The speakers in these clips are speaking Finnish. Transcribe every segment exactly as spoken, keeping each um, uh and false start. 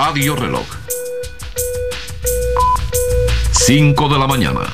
Radio Reloj. Cinco de la mañana.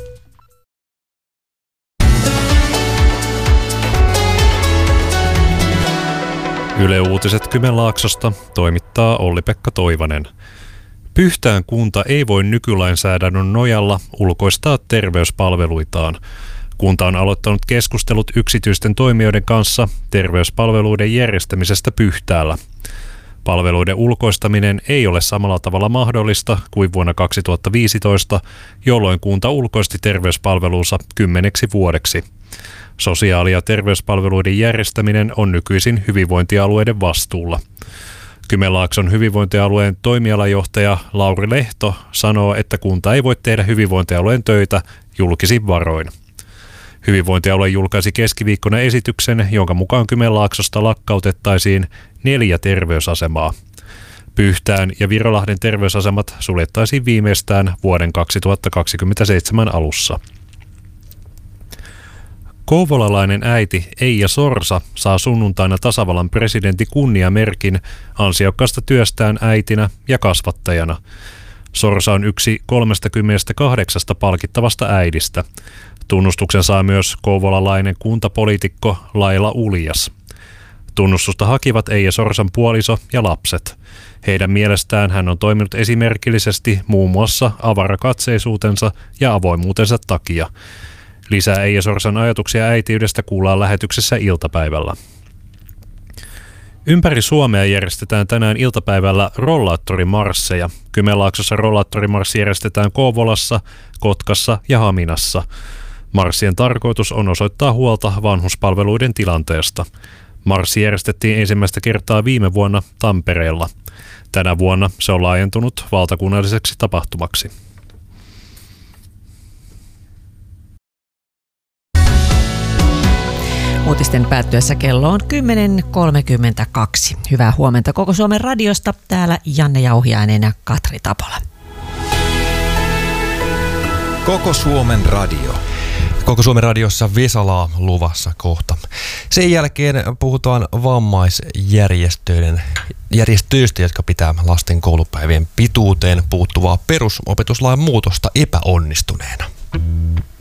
Yle Uutiset Kymenlaaksosta toimittaa Olli-Pekka Toivanen. Pyhtään kunta ei voi nykylainsäädännön nojalla ulkoistaa terveyspalveluitaan. Kunta on aloittanut keskustelut yksityisten toimijoiden kanssa terveyspalveluiden järjestämisestä Pyhtäällä. Palveluiden ulkoistaminen ei ole samalla tavalla mahdollista kuin vuonna kaksituhattaviisitoista, jolloin kunta ulkoisti terveyspalvelunsa kymmeneksi vuodeksi. Sosiaali- ja terveyspalveluiden järjestäminen on nykyisin hyvinvointialueiden vastuulla. Kymenlaakson hyvinvointialueen toimialajohtaja Lauri Lehto sanoo, että kunta ei voi tehdä hyvinvointialueen töitä julkisin varoin. Hyvinvointialue julkaisi keskiviikkona esityksen, jonka mukaan Kymenlaaksosta lakkautettaisiin neljä terveysasemaa. Pyhtään ja Virolahden terveysasemat suljettaisiin viimeistään vuoden kaksituhattakaksikymmentäseitsemän alussa. Kouvolalainen äiti Eija Sorsa saa sunnuntaina tasavallan presidentin kunniamerkin ansiokkaasta työstään äitinä ja kasvattajana. Sorsa on yksi kolmekymmentäkahdeksan palkittavasta äidistä. Tunnustuksen saa myös kouvolalainen kuntapoliitikko Laila Uljas. Tunnustusta hakivat Eija Sorsan puoliso ja lapset. Heidän mielestään hän on toiminut esimerkillisesti muun muassa avarakatseisuutensa ja avoimuutensa takia. Lisää Eija Sorsan ajatuksia äitiydestä kuullaan lähetyksessä iltapäivällä. Ympäri Suomea järjestetään tänään iltapäivällä rollaattorimarsseja. Kymenlaaksossa rollaattorimarssi järjestetään Kouvolassa, Kotkassa ja Haminassa. Marssien tarkoitus on osoittaa huolta vanhuspalveluiden tilanteesta. Marssi järjestettiin ensimmäistä kertaa viime vuonna Tampereella. Tänä vuonna se on laajentunut valtakunnalliseksi tapahtumaksi. Uutisten päättyessä kello on kymmenen kolmekymmentäkaksi. Hyvää huomenta koko Suomen radiosta. Täällä Janne Jauhiainen ja Katri Tapola. Koko Suomen radio. Koko Suomen radiossa Vesalaa luvassa kohta. Sen jälkeen puhutaan vammaisjärjestöiden järjestöistä, jotka pitää lasten koulupäivien pituuteen puuttuvaa perusopetuslain muutosta epäonnistuneena.